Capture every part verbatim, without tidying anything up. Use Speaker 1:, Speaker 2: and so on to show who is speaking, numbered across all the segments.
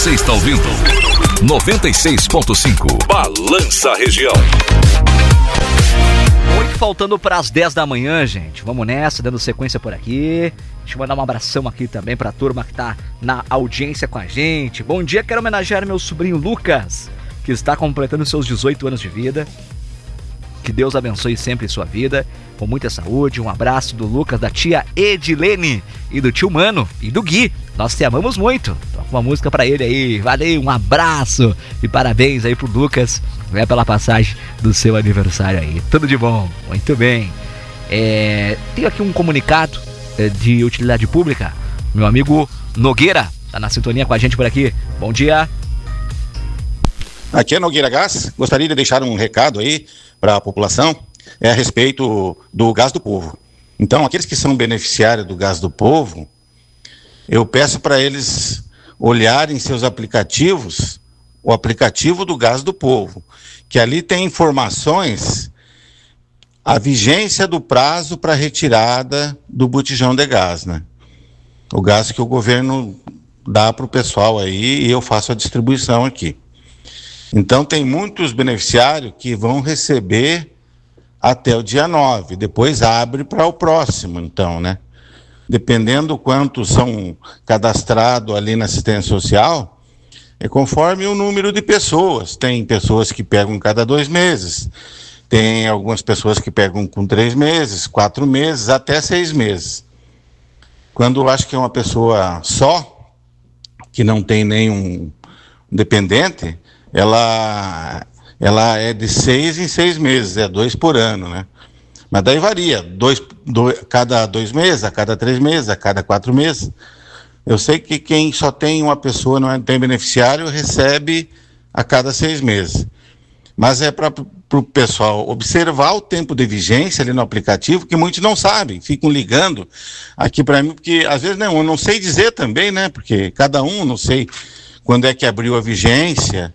Speaker 1: Você está ouvindo noventa e seis ponto cinco Balança Região.
Speaker 2: Oito faltando para as dez da manhã, gente. Vamos nessa, dando sequência por aqui. Deixa eu mandar um abração aqui também para a turma que está na audiência com a gente. Bom dia, quero homenagear meu sobrinho Lucas, que está completando seus dezoito anos de vida. Que Deus abençoe sempre sua vida, com muita saúde. Um abraço do Lucas, da tia Edilene e do tio Mano e do Gui. Nós te amamos muito. Toca uma música pra ele aí. Valeu, um abraço e parabéns aí pro Lucas, né, pela passagem do seu aniversário aí. Tudo de bom, muito bem. É, tenho aqui um comunicado é, de utilidade pública. Meu amigo Nogueira tá na sintonia com a gente por aqui. Bom dia.
Speaker 3: Aqui é Nogueira Gás. Gostaria de deixar um recado aí para a população, é a respeito do Gás do Povo. Então, aqueles que são beneficiários do Gás do Povo, eu peço para eles olharem seus aplicativos, o aplicativo do Gás do Povo, que ali tem informações, a vigência do prazo para retirada do botijão de gás, né? O gás que o governo dá para o pessoal aí e eu faço a distribuição aqui. Então, tem muitos beneficiários que vão receber até o dia nove, depois abre para o próximo, então, né? Dependendo do quanto são cadastrados ali na assistência social, é conforme o número de pessoas. Tem pessoas que pegam cada dois meses, tem algumas pessoas que pegam com três meses, quatro meses, até seis meses. Quando eu acho que é uma pessoa só, que não tem nenhum dependente, ela, ela é de seis em seis meses, é dois por ano, né? Mas daí varia, dois, dois, cada dois meses, a cada três meses, a cada quatro meses. Eu sei que quem só tem uma pessoa, não tem beneficiário, recebe a cada seis meses. Mas é para o pessoal observar o tempo de vigência ali no aplicativo, que muitos não sabem, ficam ligando aqui para mim, porque às vezes não, eu não sei dizer também, né? Porque cada um, não sei quando é que abriu a vigência,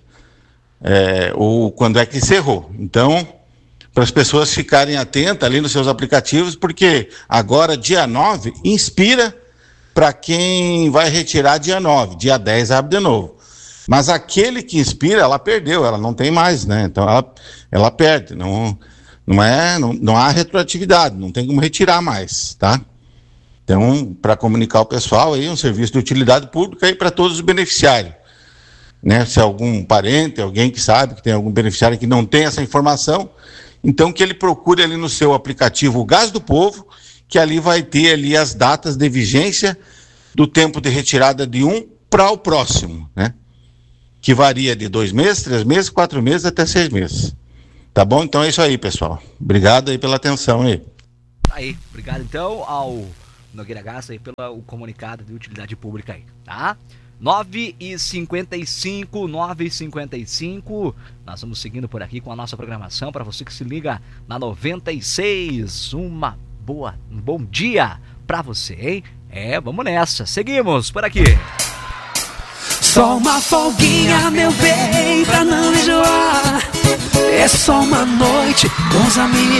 Speaker 3: É, ou quando é que encerrou. Então, para as pessoas ficarem atentas ali nos seus aplicativos, porque agora, dia nove, inspira para quem vai retirar dia nove, dia dez abre de novo. Mas aquele que inspira, ela perdeu, ela não tem mais, né? Então, ela, ela perde, não, não, é, não, não há retroatividade, não tem como retirar mais, tá? Então, para comunicar o pessoal aí, um serviço de utilidade pública aí para todos os beneficiários. Né, se algum parente, alguém que sabe que tem algum beneficiário que não tem essa informação, então que ele procure ali no seu aplicativo o Gás do Povo, que ali vai ter ali as datas de vigência do tempo de retirada de um para o próximo, né? Que varia de dois meses, três meses, quatro meses até seis meses. Tá bom? Então é isso aí, pessoal. Obrigado aí pela atenção aí.
Speaker 2: Aí, obrigado então ao Nogueira Gás aí pelo comunicado de utilidade pública aí, tá? nove e cinquenta e cinco, nove e cinquenta e cinco, nós vamos seguindo por aqui com a nossa programação para você que se liga na noventa e seis. Uma boa, um bom dia para você, hein? É, vamos nessa, seguimos por aqui.
Speaker 4: Só uma folguinha, meu bem, pra não enjoar. É só uma noite com os amigos.